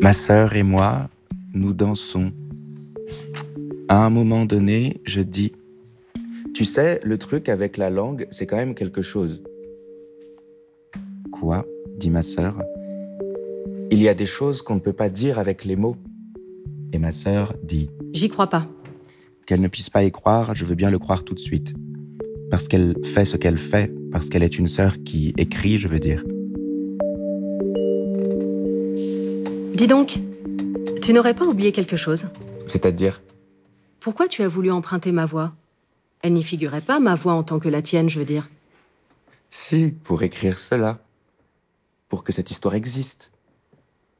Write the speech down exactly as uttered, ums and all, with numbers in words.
Ma sœur et moi, nous dansons. À un moment donné, je dis « Tu sais, le truc avec la langue, c'est quand même quelque chose. » « Quoi ?» dit ma sœur. « Il y a des choses qu'on ne peut pas dire avec les mots. » Et ma sœur dit « J'y crois pas. » Qu'elle ne puisse pas y croire, je veux bien le croire tout de suite. Parce qu'elle fait ce qu'elle fait, parce qu'elle est une sœur qui écrit, je veux dire. Dis donc, tu n'aurais pas oublié quelque chose? C'est-à-dire? Pourquoi tu as voulu emprunter ma voix? Elle n'y figurait pas, ma voix en tant que la tienne, je veux dire. Si, pour écrire cela. Pour que cette histoire existe.